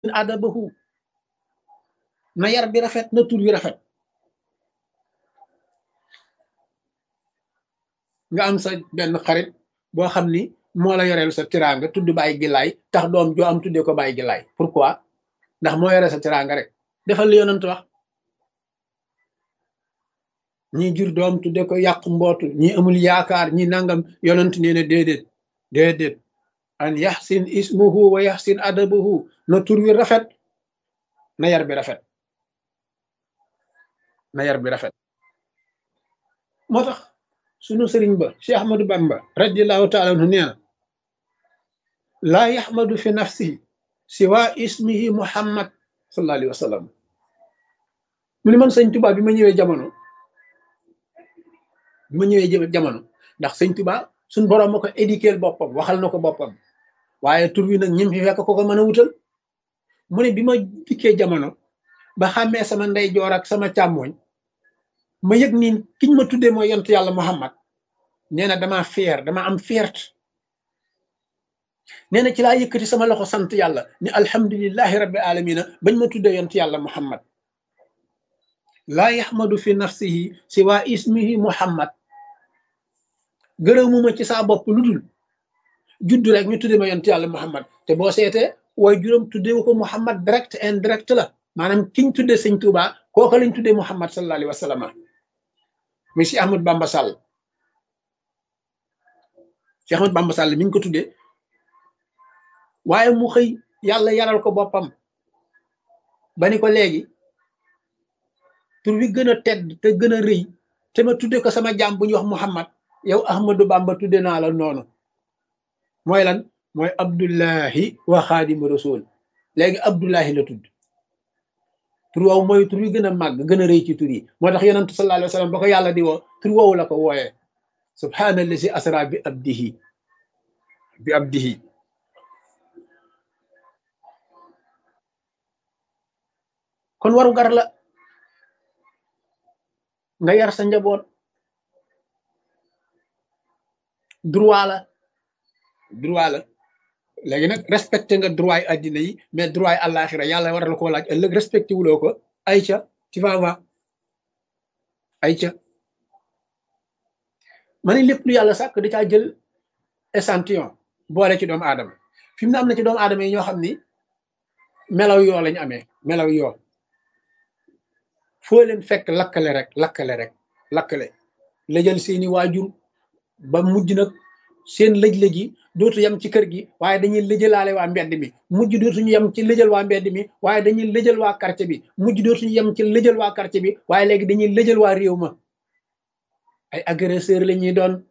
adabahu na yar bi rafet na tur wi rafet. nga am sa benn xarit boo xam ni moo la yoreel sa tiraanga tudd Baay Gilaay tax doom joo am tuddee ko Baay Gilaay pourquoi ndax moo yoreel sa tiraanga rek defal li yonent wax ñi jur doom tuddee ko yàq mbootu ñi amul yaakaar ñi nangam yonent nee na déedéet an yaxsin ismuhu wa yaxsin adabuhu na tur wi rafet na yar bi rafet na yar bi rafet moo tax sunu sëriñ ba Cheikh Ahmadou Bamba radiallahu taala anhu nee na laa yaxmadu fi nafsihi siwa ismihi muhammad sallallahu alayhi wa sallam mu ni man sëñ Tuubaa bi ma ñëwee jamono ndax sëñ Tuubaa suñ boroom ma ko éduquer boppam waxal na ko boppam waaye tur wi nag ñim fi fekk ko mën a wutal mu ne bi ma dikkee jamono ba xàmmee sama ndeyjoor ak sama càmmooñ ma yëg ni kiñ ma tuddee mooy yontu yàlla Muhammad nee na dama fier dama am fierté nee na ci laa yëkkati sama loxo sant yàlla ni alhamdulillahi rabbil alamina bañ ma tuddee yontu yàlla Muhammad laa yaxmadu fi nafsihi siwa ismihi Muhammad gërëmuma ci saa bopp lu dul juddu rek ñu tuddee ma yontu yàlla Muhammad te boo seetee waaye juróom tuddee ko Muhammad direct indirect la maanaam kiñ tuddee sëñ Tuubaa kooka lañ tuddee Muhammad sallallahu alayhi wa sallam mi si Ahmad Bamba Sall si Ahmad Bamba Sall mi ñu ko tuddee waaye mu xëy yàlla yaral ko boppam ba ni ko léegi tur wi gën a tedd te gën a rëy te ma tuddee ko sama jaam bu ñuy wax Muhammad yow Ahmadou Bamba tuddee naa la noonu mooy lan mooy Abdullahi wa Xaadimu Rasul léegi Abdullahi la tudd tur woowu mooy tur wi gën a màgg gën a rëy ci tur yi moo tax yonent sallallahu alayhi wa sallam ba ko yàlla di woo tur woowu la ko wooyee subhaanallazi asra bi abdihi kon waru gar la nga yar sa njaboot droit la léegi nag respecté nga droit yi addina yi mais droit yi àllaaxira yàlla war la koo laaj ëllëg respecté wuloo ko ayca ci va ayca ma ne lépp lu yàlla sàkk da caa jël échantillon boole ci doomu aadama fi mu ne am na ci doomu aadama yi ñoo xam ni melaw yoo lañu amee melaw yoo foo leen fekk lakkale la jël seeni waajur ba mujj nag seen lëj-lëj yi dootu yem ci kër gi waaye dañuy lëjalaale waa mbedd mi mujj dootuñu yem ci lëjal waa mbedd mi waaye dañuy lëjal waa quartier bi mujj dootuñu yem ci lëjal waa quartier bi waaye léegi dañuy lëjal waa réew ma ay agresseur la ñuy doon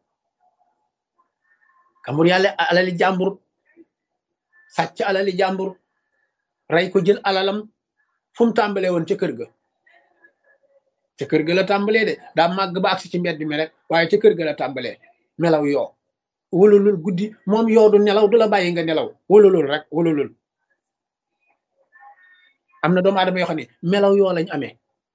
kamur yàlla alali jàmbur sàcc alali jàmbur rey ko jël alalam fu mu tàmbalee woon ca kër ga la tàmbalee de daa màgg ba agsi ci mbedd mi rek waaye ca kër ga la tàmbalee melaw yoo wóolulul guddi moom yoo du nelaw du la bàyyi nga nelaw wóolulul am na doomu aadama yoo xam ne melaw yoo lañ amee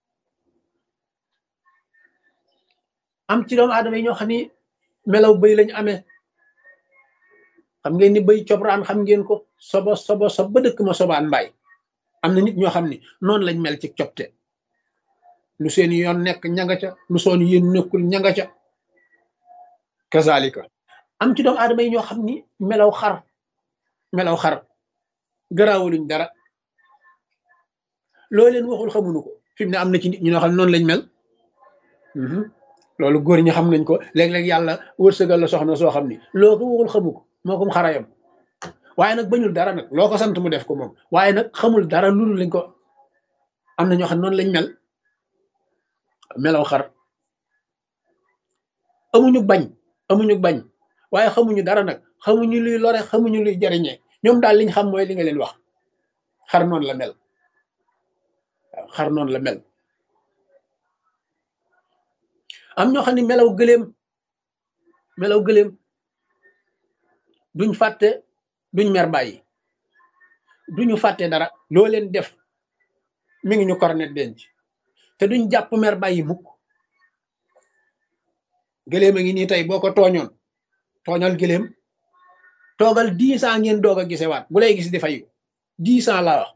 am ci doomu aadama yi ñoo xam ni melaw bëy lañ amee xam ngeen ni bëy cobraan xam ngeen ko sobo ba dëkk ma sobaan mbaay am na nit ñoo xam ni noonu lañ mel ci copte lu seen yoon nekk ñanga ca lu soon yéen nekkul ñanga ca kazalika am ci doomu aadama yi ñoo xam ni melaw xar garaawuluñ dara loo leen waxul xamuñu ko fi mu ne am na ci nit ñoo xam ne noonu lañ mel loolu góor ñi xam nañ ko léeg-léeg yàlla wërsëgal la soxna soo xam ni loo ko waxul xamu ko moo ko xarayam waaye nag bañul dara nag loo ko sant mu def ko moom waaye nag xamul dara loolu lañ ko am na ñoo xam ne noonu lañ mel melaw xar amuñu bañ waaye xamuñu dara nag xamuñu luy lore xamuñu luy jariñee ñoom daal liñ xam mooy li nga leen wax xar noonu la mel waaw xar noonu la mel am ñoo xam ne melaw gëléem duñ fàtte duñ mer bàyyi duñu fàtte dara loo leen def mi ngi ñu kornet denc te duñ jàpp mer bàyyi mukk gëléem a ngi nii tey boo ko tooñal gëléem toogal 10 ans ngeen doog a gisewaat bu lay gis di fayu 10 ans laa wax